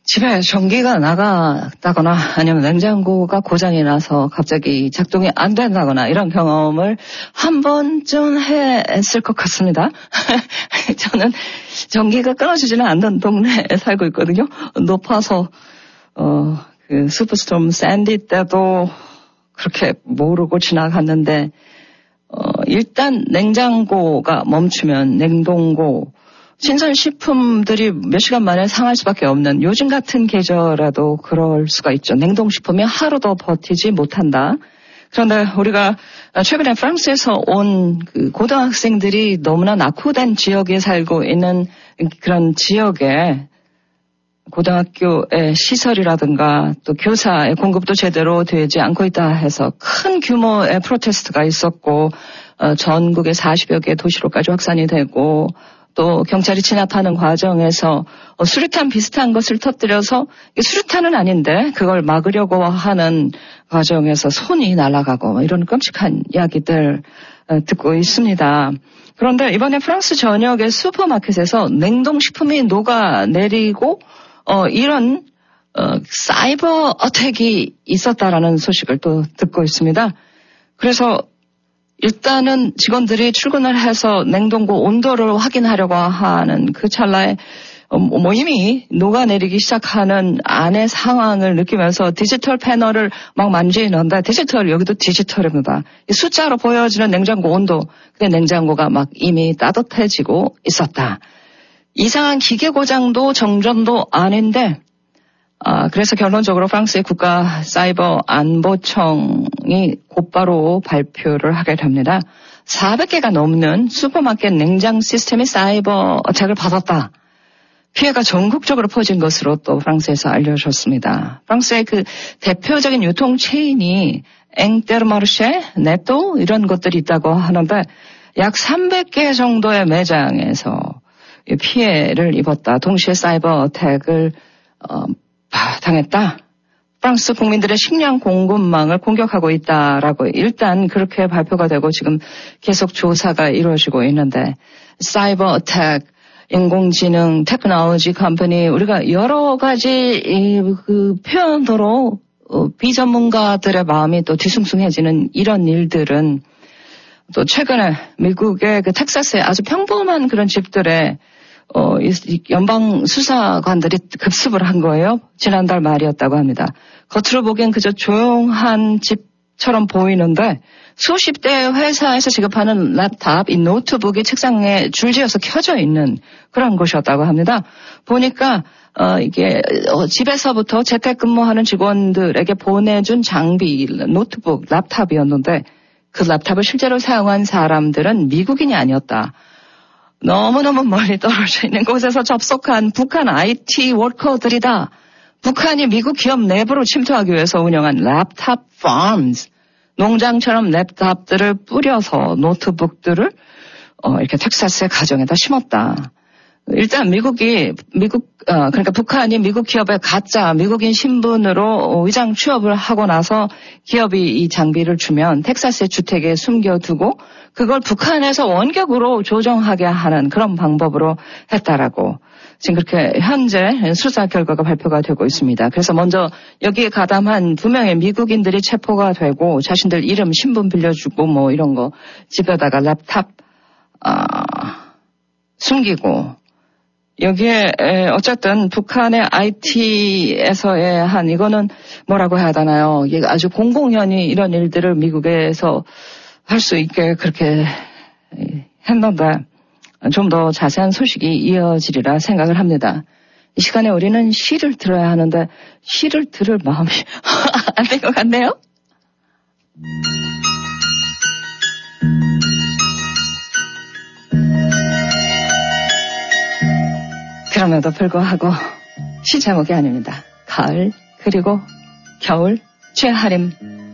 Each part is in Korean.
집에 전기가 나갔다거나 아니면 냉장고가 고장이 나서 갑자기 작동이 안 된다거나 이런 경험을 한 번쯤 했을 것 같습니다. 저는 전기가 끊어지지는 않는 동네에 살고 있거든요. 높아서 그 슈퍼스톰 샌디 때도 그렇게 모르고 지나갔는데 일단 냉장고가 멈추면 냉동고 신선식품들이 몇 시간 만에 상할 수밖에 없는 요즘 같은 계절에도 그럴 수가 있죠. 냉동식품이 하루 더 버티지 못한다. 그런데 우리가 최근에 프랑스에서 온 그 고등학생들이 너무나 낙후된 지역에 살고 있는 그런 지역에 고등학교의 시설이라든가 또 교사의 공급도 제대로 되지 않고 있다 해서 큰 규모의 프로테스트가 있었고 전국의 40여 개 도시로까지 확산이 되고 또 경찰이 진압하는 과정에서 수류탄 비슷한 것을 터뜨려서 수류탄은 아닌데 그걸 막으려고 하는 과정에서 손이 날아가고 이런 끔찍한 이야기들 듣고 있습니다. 그런데 이번에 프랑스 전역의 슈퍼마켓에서 냉동식품이 녹아내리고 이런 사이버 어택이 있었다라는 소식을 또 듣고 있습니다. 그래서 일단은 직원들이 출근을 해서 냉동고 온도를 확인하려고 하는 그 찰나에 이미 녹아내리기 시작하는 안의 상황을 느끼면서 디지털 패널을 막 만지는데 여기도 디지털입니다. 숫자로 보여지는 냉장고 온도, 그 냉장고가 막 이미 따뜻해지고 있었다. 이상한 기계 고장도 정전도 아닌데 그래서 결론적으로 프랑스의 국가 사이버 안보청이 곧바로 발표를 하게 됩니다. 400개가 넘는 슈퍼마켓 냉장 시스템이 사이버 어택을 받았다. 피해가 전국적으로 퍼진 것으로 또 프랑스에서 알려졌습니다. 프랑스의 그 대표적인 유통 체인이 앵테르마르쉐, 네또 이런 것들이 있다고 하는데 약 300개 정도의 매장에서 피해를 입었다. 동시에 사이버 어택을 당했다. 프랑스 국민들의 식량 공급망을 공격하고 있다라고 일단 그렇게 발표가 되고 지금 계속 조사가 이루어지고 있는데 사이버 어택, 인공지능, 테크놀로지 컴퍼니 우리가 여러 가지 그 표현으로 비전문가들의 마음이 또 뒤숭숭해지는 이런 일들은 또 최근에 미국의 그 텍사스의 아주 평범한 그런 집들에 연방 수사관들이 급습을 한 거예요. 지난달 말이었다고 합니다. 겉으로 보기엔 그저 조용한 집처럼 보이는데 수십 대 회사에서 지급하는 랩탑, 이 노트북이 책상에 줄지어서 켜져 있는 그런 곳이었다고 합니다. 보니까 이게 집에서부터 재택근무하는 직원들에게 보내준 장비, 노트북, 랩탑이었는데 그 랩탑을 실제로 사용한 사람들은 미국인이 아니었다. 너무너무 멀리 떨어져 있는 곳에서 접속한 북한 IT 워커들이다. 북한이 미국 기업 내부로 침투하기 위해서 운영한 랩탑 farms, 농장처럼 랩탑들을 뿌려서 노트북들을 이렇게 텍사스의 가정에다 심었다. 일단 그러니까 북한이 미국 기업의 가짜 미국인 신분으로 위장 취업을 하고 나서 기업이 이 장비를 주면 텍사스의 주택에 숨겨두고 그걸 북한에서 원격으로 조정하게 하는 그런 방법으로 했다라고 지금 그렇게 현재 수사 결과가 발표가 되고 있습니다. 그래서 먼저 여기에 가담한 두 명의 미국인들이 체포가 되고 자신들 이름 신분 빌려주고 뭐 이런 거 집에다가 랩탑 숨기고 여기에 어쨌든 북한의 IT에서의 한 이거는 뭐라고 해야 되나요? 이게 아주 공공연히 이런 일들을 미국에서 할 수 있게 그렇게 했는데 좀 더 자세한 소식이 이어지리라 생각을 합니다. 이 시간에 우리는 시를 들어야 하는데 시를 들을 마음이 안 된 것 같네요. 그럼에도 불구하고 시 제목이 아닙니다. 가을 그리고 겨울 최하림.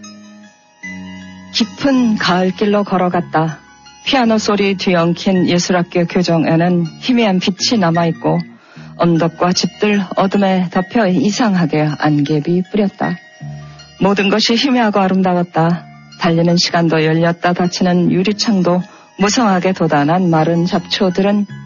깊은 가을길로 걸어갔다. 피아노 소리 뒤엉킨 예술학교 교정에는 희미한 빛이 남아있고 언덕과 집들 어둠에 덮여 이상하게 안개비 뿌렸다. 모든 것이 희미하고 아름다웠다. 달리는 시간도 열렸다 닫히는 유리창도 무성하게 돋아난 마른 잡초들은